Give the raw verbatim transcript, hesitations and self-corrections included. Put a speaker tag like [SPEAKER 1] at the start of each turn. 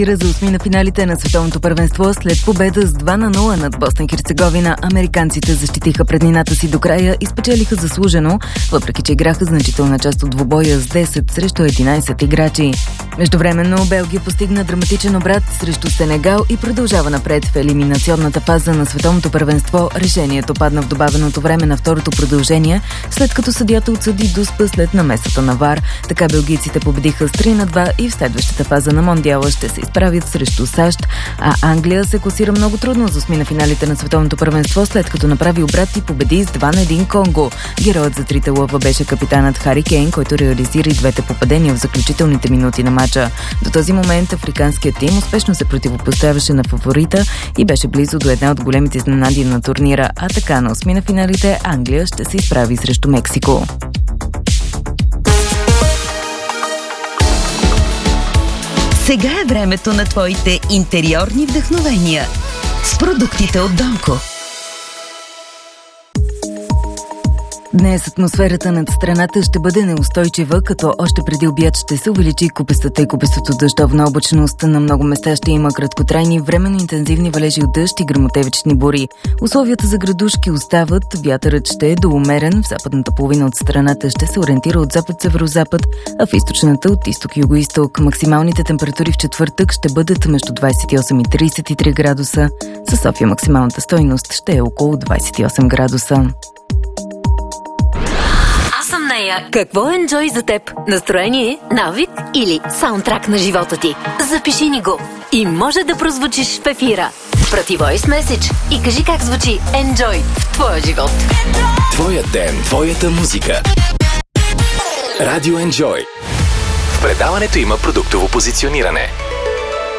[SPEAKER 1] За осми на финалите на световното първенство след победа с два на нула над Босна и Херцеговина, американците защитиха преднината си до края и спечелиха заслужено, въпреки че играха значителна част от двубоя с десет срещу единайсет играчи. Междувременно Белгия постигна драматичен обрат срещу Сенегал и продължава напред в елиминационната фаза на световното първенство. Решението падна в добавеното време на второто продължение, след като съдията отсъди дуспа след намесата на ВАР. Така белгийците победиха с три на два и в следващата фаза на Мондиала ще се правят срещу САЩ, а Англия се класира много трудно за осми на финалите на световното първенство, след като направи обрат и победи с два на един Конго. Героят за трите лъва беше капитанът Хари Кейн, който реализира и двете попадения в заключителните минути на матча. До този момент африканският тим успешно се противопоставяше на фаворита и беше близо до една от големите изненади на турнира, а така на осми на финалите Англия ще се изправи срещу Мексико.
[SPEAKER 2] Сега е времето на твоите интериорни вдъхновения с продуктите от Донко.
[SPEAKER 1] Днес атмосферата над страната ще бъде неустойчива, като още преди обяд ще се увеличи купестата и купестото дъждовна облачност. На много места ще има краткотрайни, временно интензивни валежи от дъжд и гръмотевични бури. Условията за градушки остават, вятърът ще е доумерен, в западната половина от страната ще се ориентира от запад-северозапад, а в източната от изток-юго-исток. Максималните температури в четвъртък ще бъдат между двайсет и осем и трийсет и три градуса. Със София максималната стойност ще е около двайсет и осем градуса.
[SPEAKER 3] Какво е Enjoy за теб? Настроение, навик или саундтрак на живота ти? Запиши ни го и може да прозвучиш в ефира. Прати voice message и кажи как звучи Enjoy в твоя живот.
[SPEAKER 4] Твоя ден, твоята музика. Радио Enjoy. В предаването има продуктово позициониране.